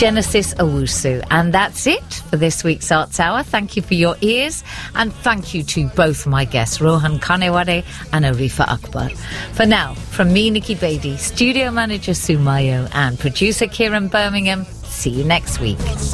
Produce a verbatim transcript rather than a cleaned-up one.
Genesis Owusu. And that's it for this week's Arts Hour. Thank you for your ears, and thank you to both my guests, Rohan Kanewade and Arifa Akbar. For now, from me, Nikki Bedi, studio manager Sue Mayo, and producer Kieran Birmingham, see you next week.